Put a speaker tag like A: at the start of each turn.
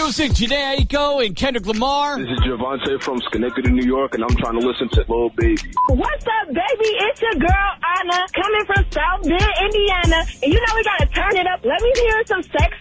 A: music, Jhené Aiko and Kendrick Lamar.
B: This is Javante from Schenectady, New York, and I'm trying to listen to Lil Baby.
C: What's up, baby? It's your girl, Anna, coming from South Bend, Indiana. And you know we got to turn it up. Let me hear some sex